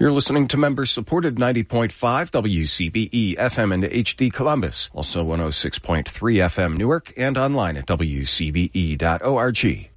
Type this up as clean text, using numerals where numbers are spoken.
You're listening to member-supported 90.5 WCBE FM and HD Columbus, also 106.3 FM Newark, and online at WCBE.org.